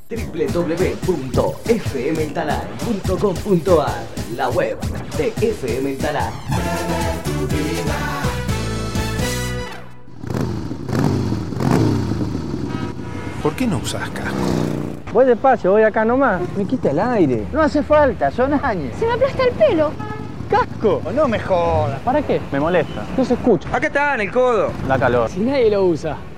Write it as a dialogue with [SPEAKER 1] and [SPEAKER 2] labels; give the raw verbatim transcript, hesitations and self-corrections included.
[SPEAKER 1] doble u doble u doble u punto f m talar punto com punto a r, la web de F M Talar.
[SPEAKER 2] ¿Por qué no usás casco?
[SPEAKER 3] Voy despacio, voy acá nomás. Me quita el aire.
[SPEAKER 4] No hace falta, son años.
[SPEAKER 5] Se me aplasta el pelo.
[SPEAKER 3] ¡Casco!
[SPEAKER 4] No me jodas.
[SPEAKER 3] ¿Para qué?
[SPEAKER 6] Me molesta.
[SPEAKER 3] No se escucha.
[SPEAKER 7] Acá está, en el codo.
[SPEAKER 6] Da calor.
[SPEAKER 3] Si nadie lo usa.